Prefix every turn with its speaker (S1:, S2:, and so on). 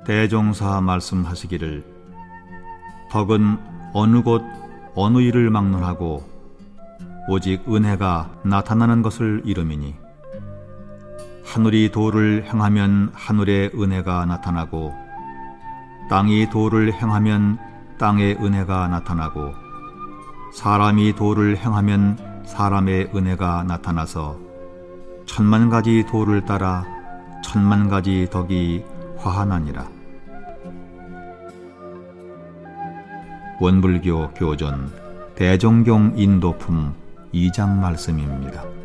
S1: 대종사 말씀하시기를 덕은 어느 곳 어느 일을 막론하고 오직 은혜가 나타나는 것을 이름이니 하늘이 도를 행하면 하늘의 은혜가 나타나고 땅이 도를 행하면 땅의 은혜가 나타나고 사람이 도를 행하면 사람의 은혜가 나타나서 10,000가지 도를 따라 10,000가지 덕이 화하나니라. 원불교 교존 대종경 인도품 2장 말씀입니다.